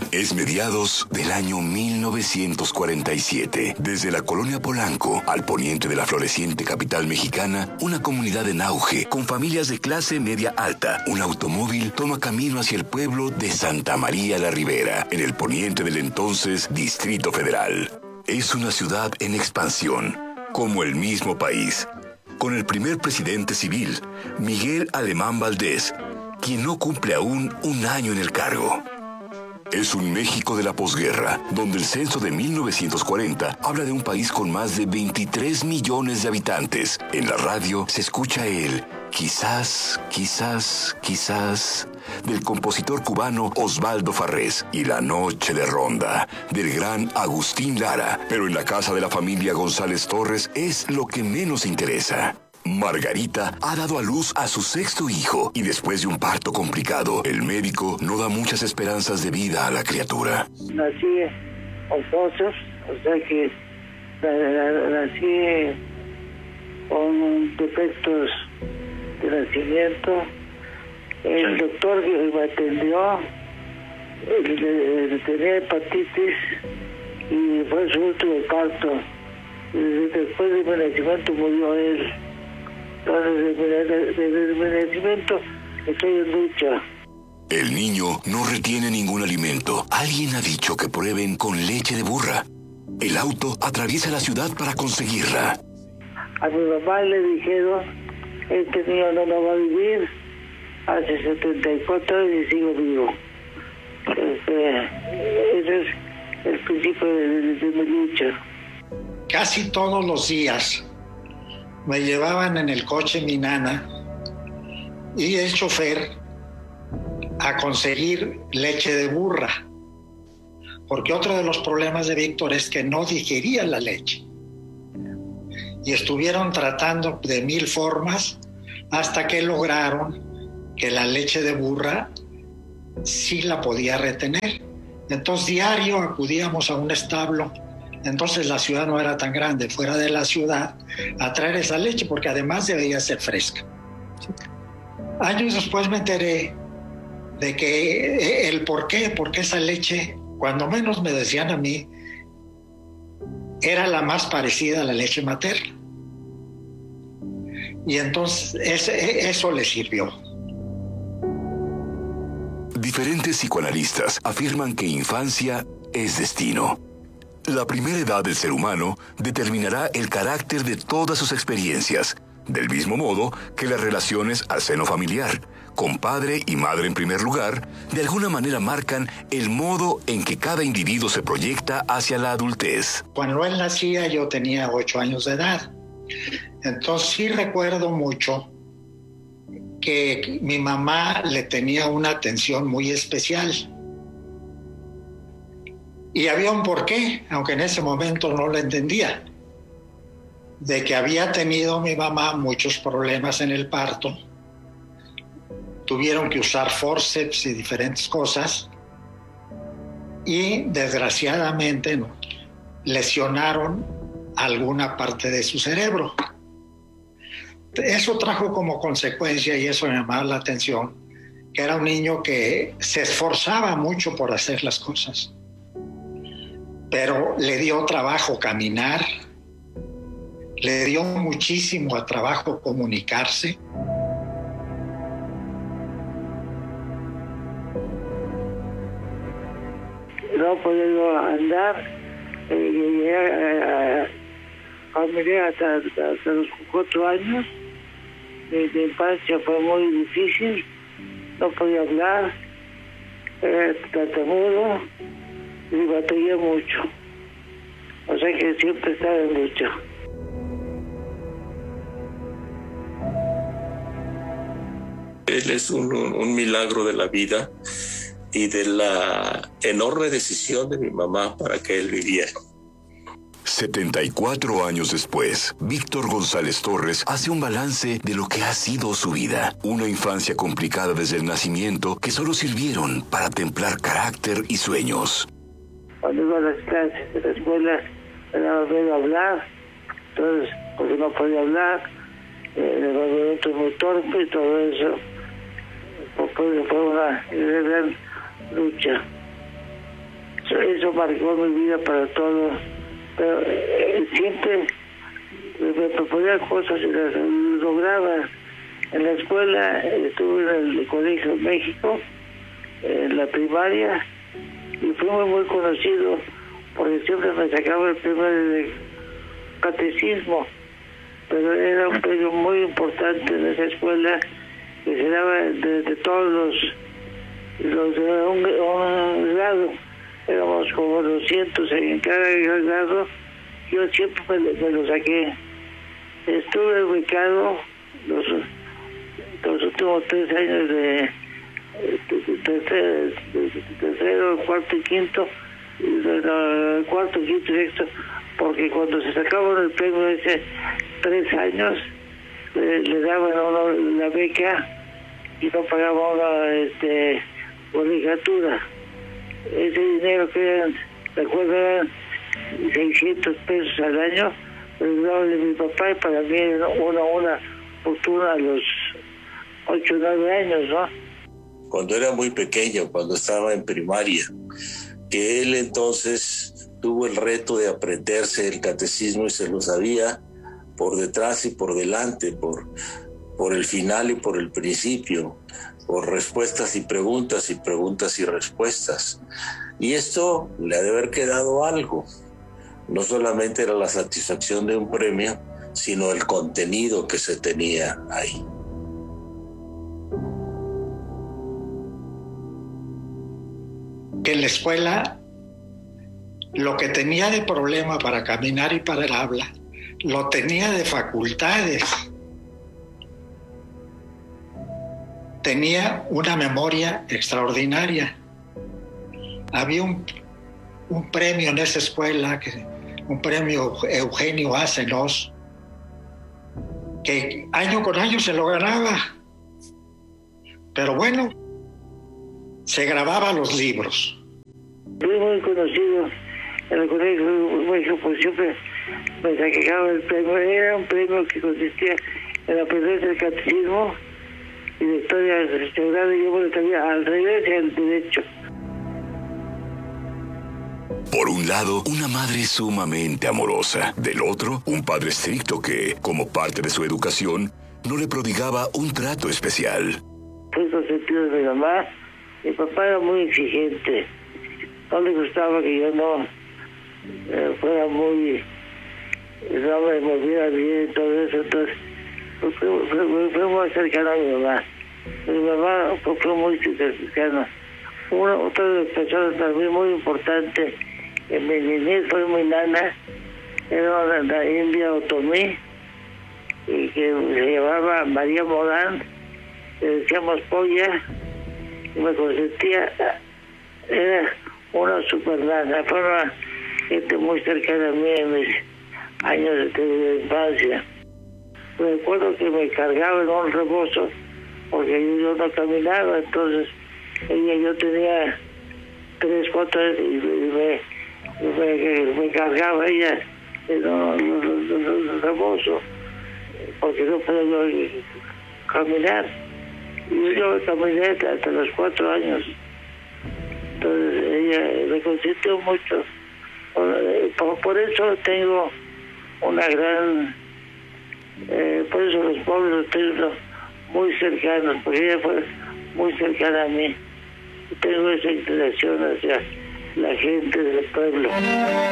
Es mediados del año 1947. Desde la colonia Polanco, al poniente de la floreciente capital mexicana, una comunidad en auge, con familias de clase media alta. Un automóvil toma camino hacia el pueblo de Santa María la Ribera, en el poniente del entonces Distrito Federal. Es una ciudad en expansión, como el mismo país, con el primer presidente civil, Miguel Alemán Valdés, quien no cumple aún un año en el cargo. Es un México de la posguerra, donde el censo de 1940 habla de un país con más de 23 millones de habitantes. En la radio se escucha el quizás, del compositor cubano Osvaldo Farrés, y La Noche de Ronda, del gran Agustín Lara. Pero en la casa de la familia González Torres es lo que menos interesa. Margarita ha dado a luz a su sexto hijo y después de un parto complicado, el médico no da muchas esperanzas de vida a la criatura. Nací con pozos, o sea que nací con defectos de nacimiento. El doctor que me atendió tenía hepatitis y fue su último parto. Después de mi nacimiento murió él. Entonces, desde mi nacimiento estoy en lucha. El niño no retiene ningún alimento. Alguien ha dicho que prueben con leche de burra. El auto atraviesa la ciudad para conseguirla. A mi mamá le dijeron, este niño no lo va a vivir. Hace 74 años y sigo vivo. Ese es el principio de mi lucha. Casi todos los días me llevaban en el coche mi nana y el chofer a conseguir leche de burra, porque otro de los problemas de Víctor es que no digería la leche. Y estuvieron tratando de 1000 formas hasta que lograron que la leche de burra sí la podía retener. Entonces diario acudíamos a un establo. Entonces la ciudad no era tan grande, fuera de la ciudad, a traer esa leche, porque además debía ser fresca. Años después me enteré de que el por qué esa leche, cuando menos me decían a mí, era la más parecida a la leche materna. Y entonces eso le sirvió. Diferentes psicoanalistas afirman que infancia es destino. La primera edad del ser humano determinará el carácter de todas sus experiencias, del mismo modo que las relaciones al seno familiar, con padre y madre en primer lugar, de alguna manera marcan el modo en que cada individuo se proyecta hacia la adultez. Cuando él nacía yo tenía 8 años de edad. Entonces sí recuerdo mucho que mi mamá le tenía una atención muy especial. Y había un porqué, aunque en ese momento no lo entendía, de que había tenido mi mamá muchos problemas en el parto. Tuvieron que usar forceps y diferentes cosas. Y desgraciadamente lesionaron alguna parte de su cerebro. Eso trajo como consecuencia, y eso me llamaba la atención, que era un niño que se esforzaba mucho por hacer las cosas. Pero le dio trabajo caminar, le dio muchísimo trabajo comunicarse. No podía yo andar, llegué a caminar hasta los 4 años. Mi infancia fue muy difícil, no podía hablar, era tartamudo y batallé mucho. O sea que siempre estaba en lucha. Él es un milagro de la vida y de la enorme decisión de mi mamá para que él viviera. 74 años después, Víctor González Torres hace un balance de lo que ha sido su vida. Una infancia complicada desde el nacimiento que solo sirvieron para templar carácter y sueños. Cuando iba a las clases de la escuela, me daba miedo hablar, entonces, porque no podía hablar, el movimiento muy torpe y todo eso. Fue una gran lucha. Eso marcó mi vida para todo. Pero siempre me proponía cosas y las lograba. En la escuela estuve en el Colegio México, en la primaria, y fui muy conocido porque siempre me sacaba el primer catecismo. Pero era un premio muy importante en esa escuela que se daba de todos los de un grado. Éramos como 200 en cada grado. Yo siempre me lo saqué. Estuve ubicado los últimos 3 años de tercero, cuarto y quinto, cuarto, quinto y sexto, porque cuando se sacaban el premio ese 3 años, le daban a uno la beca y no pagaba una colegiatura. Ese dinero que eran, recuerdo, eran 600 pesos al año, pero daba de mi papá, y para mí era una fortuna a los 8 o 9 años, ¿no? Cuando era muy pequeño, cuando estaba en primaria, que él entonces tuvo el reto de aprenderse el catecismo y se lo sabía por detrás y por delante, por el final y por el principio, por respuestas y preguntas y respuestas. Y esto le ha de haber quedado algo. No solamente era la satisfacción de un premio, sino el contenido que se tenía ahí. Que en la escuela lo que tenía de problema para caminar y para el habla, lo tenía de facultades. Tenía una memoria extraordinaria. Había un premio en esa escuela, un premio Eugenio Acenos, que año con año se lo ganaba. Pero bueno, se grababa los libros. Fui muy conocido en el Colegio México, pues siempre me sacaba el premio. Era un premio que consistía en aprender el catecismo y la historia restaurada, y yo me lo sabía al revés y al derecho. Por un lado, una madre sumamente amorosa. Del otro, un padre estricto que, como parte de su educación, no le prodigaba un trato especial. Fue consentido de mi mamá. Mi papá era muy exigente. No le gustaba que yo no fuera muy... no me moviera bien y todo eso. Entonces, fue muy cercano a mi mamá. Mi mamá fue muy cercana. Otra de las personas también muy importante en mi niñez fue mi nana. Era la india otomí, y que se llamaba María Morán. Le decíamos Polla, y me consentía. Era una super nana. Fue una gente muy cercana a mí en mis años de infancia. Recuerdo que me cargaba en un rebozo porque yo no caminaba, entonces yo tenía 3, 4 años y me cargaba ella en un rebozo porque no podía yo caminar. Y yo caminé hasta los 4 años. Entonces ella me consintió mucho. Por eso tengo una gran... por eso los pobres los tengo muy cercanos, porque ella fue muy cercana a mí. Tengo esa inclinación hacia la gente del pueblo.